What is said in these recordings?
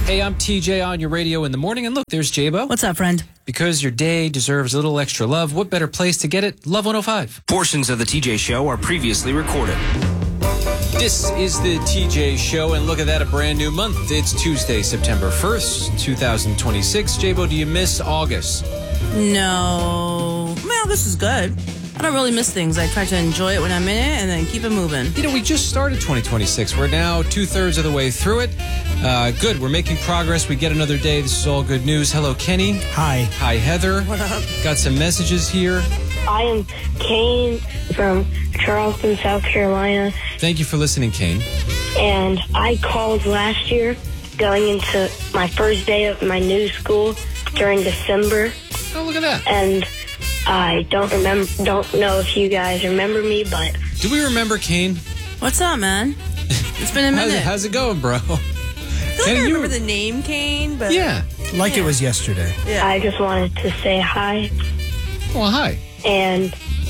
Hey, I'm TJ on your radio in the morning. And look, there's J-Bo. What's up, friend? Because your day deserves a little extra love, what better place to get it? Love 105. Portions of the TJ Show are previously recorded. This is the TJ Show, and look at that, a brand new month. It's Tuesday, September 1st, 2026. J-Bo, do you miss August? No. Well, this is good. I don't really miss things. I try to enjoy it when I'm in it and then keep it moving. You know, we just started 2026. We're now 2/3 of the way through it. Good. We're making progress. We get another day. This is all good news. Hello, Kenny. Hi. Hi, Heather. What up? Got some messages here. I am Kane from Charleston, South Carolina, Thank you for listening, Kane. and I called last year going into my first day of my new school during December, Oh, look at that. and I don't know if you guys remember me, but Do we remember Kane? What's up, man? It's been a minute. How's it going, bro? I feel like Kenny, I you- remember the name Kane, but Yeah. Like it was yesterday. yeah. I just wanted to say hi, Well, hi. and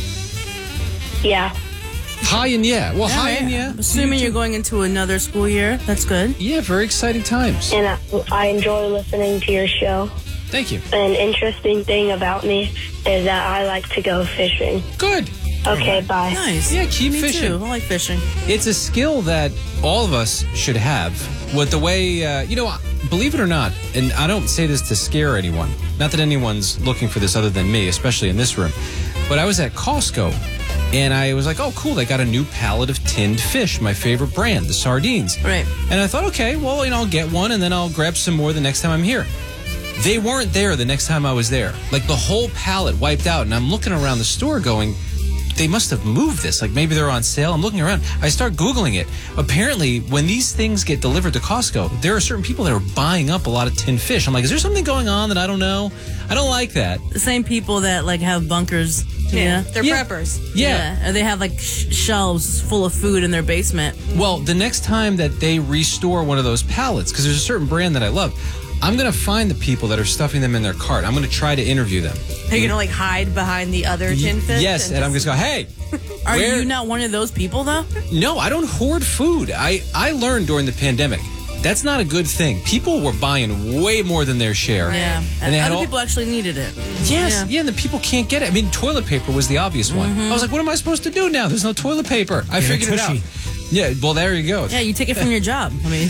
yeah. Hi and yeah. Well, hi Yeah, and yeah. Assuming you're going into another school year, that's good. Yeah, very exciting times. And I enjoy listening to your show. Thank you. An interesting thing about me is that I like to go fishing. Good. Okay, bye. Nice. Yeah, keep Me fishing. too. I like fishing. It's a skill that all of us should have. With the way, believe it or not, and I don't say this to scare anyone, not that anyone's looking for this other than me, especially in this room, but I was at Costco and I was like, oh, cool, they got a new pallet of tinned fish, my favorite brand, the sardines. Right. And I thought, okay, well, I'll get one and then I'll grab some more the next time I'm here. They weren't there the next time I was there. Like the whole pallet wiped out, and I'm looking around the store going, they must have moved this. Like maybe they're on sale. I'm looking around. I start Googling it. Apparently, when these things get delivered to Costco, there are certain people that are buying up a lot of tinned fish. I'm like, is there something going on that I don't know? I don't like that. The same people that like have bunkers. Yeah, Yeah. they're Yeah. preppers. Yeah. Or they have like shelves full of food in their basement. Well, the next time that they restore one of those pallets, because there's a certain brand that I love, I'm going to find the people that are stuffing them in their cart. I'm going to try to interview them. Are you gonna like hide behind the other tin fish? Yes, and I'm just going, hey. Are Where- you not one of those people though? No, I don't hoard food. I learned during the pandemic. That's not a good thing. People were buying way more than their share. Yeah. And they had other all, people actually needed it. Yes, yeah, and the people can't get it. I mean, toilet paper was the obvious one. I was like, what am I supposed to do now? There's no toilet paper. I Get a figured it out. Tushy. Yeah, well, there you go. Yeah, you take it from your job. I mean,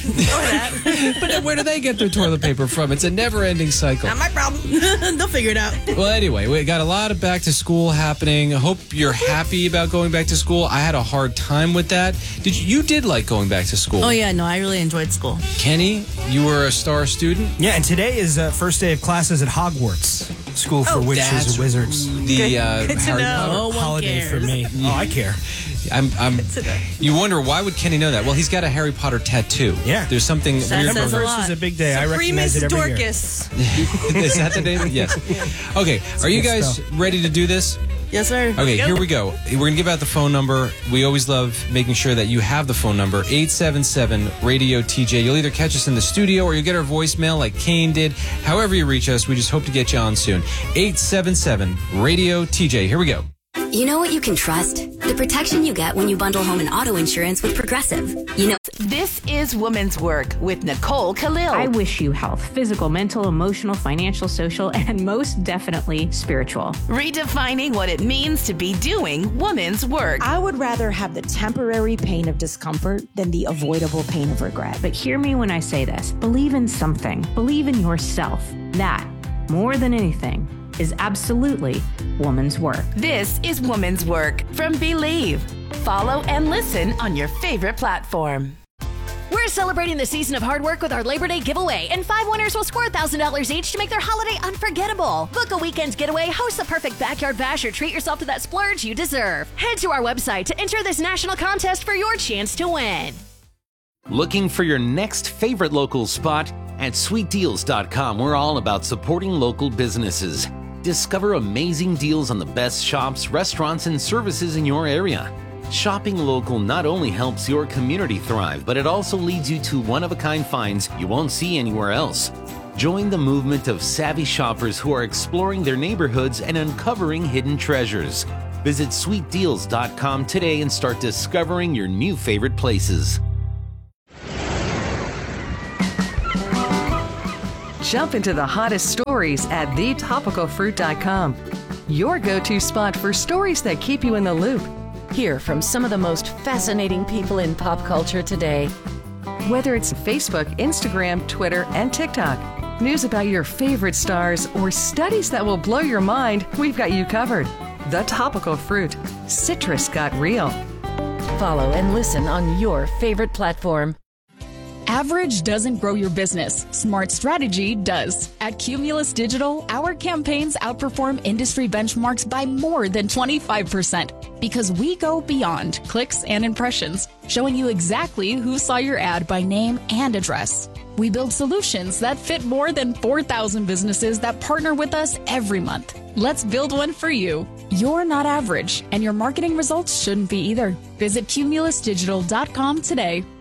But then where do they get their toilet paper from? It's a never-ending cycle. Not my problem. they'll figure it out. Well, anyway, we got a lot of back to school happening. I hope you're happy about going back to school. I had a hard time with that. You did like going back to school? Oh yeah, no, I really enjoyed school. Kenny, you were a star student. Yeah, and today is first day of classes at Hogwarts, School for Witches That's and Wizards. The Good to Harry know. Potter. No one Holiday cares. for me. Oh, I care. I'm. You wonder why would Kenny know that? Well, he's got a Harry Potter tattoo. Yeah. There's something That weird. says a about- lot. First is a big day. I recognize Supremus it every year. Dorcas. Is that the name? Yes. Okay. Are you good guys stuff. ready to do this? Yes, sir. Okay, here we go. We're going to give out the phone number. We always love making sure that you have the phone number, 877-RADIO-TJ. You'll either catch us in the studio or you'll get our voicemail like Kane did. However you reach us, we just hope to get you on soon. 877-RADIO-TJ. Here we go. You know what you can trust? The protection you get when you bundle home and auto insurance with Progressive. You know, This is Women's Work with Nicole Khalil. I wish you health, physical, mental, emotional, financial, social, and most definitely spiritual. Redefining what it means to be doing women's work. I would rather have the temporary pain of discomfort than the avoidable pain of regret. But hear me when I say this. Believe in something. Believe in yourself. That, more than anything, is absolutely woman's work. This is Women's Work from Believe. Follow and listen on your favorite platform. We're celebrating the season of hard work with our Labor Day giveaway, and 5 winners will score $1,000 each to make their holiday unforgettable. Book a weekend getaway, host the perfect backyard bash, or treat yourself to that splurge you deserve. Head to our website to enter this national contest for your chance to win. Looking for your next favorite local spot? At sweetdeals.com, we're all about supporting local businesses. Discover amazing deals on the best shops, restaurants, and services in your area. Shopping local not only helps your community thrive, but it also leads you to one-of-a-kind finds you won't see anywhere else. Join the movement of savvy shoppers who are exploring their neighborhoods and uncovering hidden treasures. Visit sweetdeals.com today and start discovering your new favorite places. Jump into the hottest stories at thetopicalfruit.com. Your go-to spot for stories that keep you in the loop. Hear from some of the most fascinating people in pop culture today. Whether it's Facebook, Instagram, Twitter, and TikTok, news about your favorite stars, or studies that will blow your mind, we've got you covered. The Topical Fruit. Citrus got real. Follow and listen on your favorite platform. Average doesn't grow your business. Smart strategy does. At Cumulus Digital, our campaigns outperform industry benchmarks by more than 25% because we go beyond clicks and impressions, showing you exactly who saw your ad by name and address. We build solutions that fit more than 4,000 businesses that partner with us every month. Let's build one for you. You're not average, and your marketing results shouldn't be either. Visit cumulusdigital.com today.